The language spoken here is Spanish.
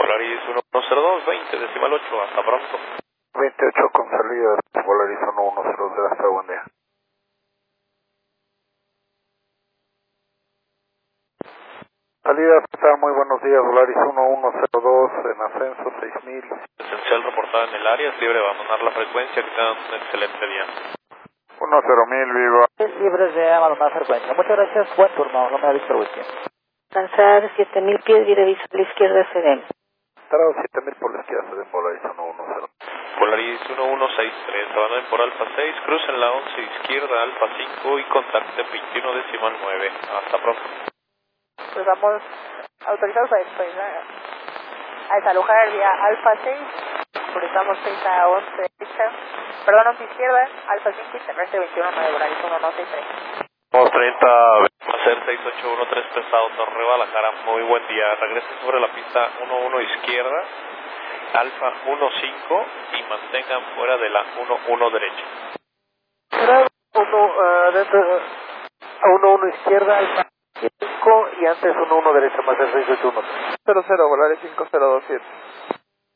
Volaris 1102, 20, decimal 8, hasta pronto. 28 con salida, Volaris 1102, hasta buen día. Salida, muy buenos días, Volaris 1102, en ascenso 6000. Esencial reportada en el área, es libre de abandonar la frecuencia, que tengan un excelente día. 10.000, viva. Es libre de abandonar frecuencia. Muchas gracias, buen turno, no me aviso el weekend. Lanzar 7000 pies, dirección a la izquierda, CDM. Entrado 7000 por la izquierda, de Volaris 110. Volaris 1163, abandonen por Alfa 6, crucen la 11 izquierda, Alfa 5 y contacten 21 decimal 9. Hasta pronto. Pues vamos autorizados a desalojar vía Alfa 6, cruzamos 6 a 11 derecha, perdón, 11 izquierda, Alfa 5 y terrestre 21 9, Volaris 1263. 230, hacer 6813 pesado, Torre Guadalajara, muy buen día, regresen sobre la pista 11 izquierda, Alfa 15 y mantengan fuera de la 11 derecha. 1-1 izquierda, Alfa 5 y antes 1-1 derecha, más el 681. 00, Volaris 5027.